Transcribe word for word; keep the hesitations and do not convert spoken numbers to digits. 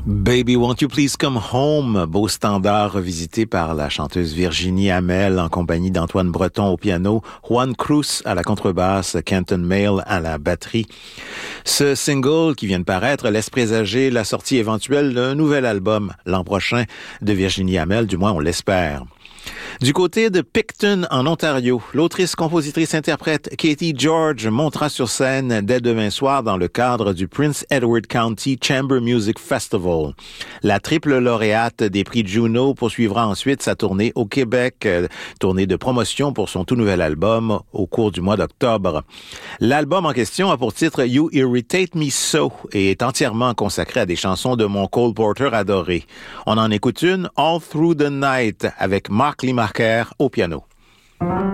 Baby, Won't You Please Come Home, beau standard revisité par la chanteuse Virginie Hamel en compagnie d'Antoine Breton au piano, Juan Cruz à la contrebasse, Kenton Mail à la batterie. Ce single qui vient de paraître laisse présager la sortie éventuelle d'un nouvel album l'an prochain de Virginie Hamel, du moins on l'espère. Du côté de Picton, en Ontario, l'autrice, compositrice, interprète Katie George montera sur scène dès demain soir dans le cadre du Prince Edward County Chamber Music Festival. La triple lauréate des prix Juno poursuivra ensuite sa tournée au Québec, euh, tournée de promotion pour son tout nouvel album au cours du mois d'octobre. L'album en question a pour titre You Irritate Me So et est entièrement consacré à des chansons de mon Cole Porter adoré. On en écoute une, All Through the Night, avec Mark Lee Marquer au piano.